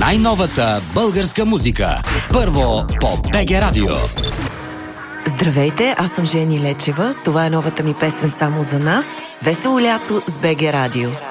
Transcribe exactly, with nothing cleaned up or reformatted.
най-новата българска музика. Първо по БГ Радио. Здравейте, аз съм Жени Лечева. Това е новата ми песен само за нас. Весело лято с БГ Радио.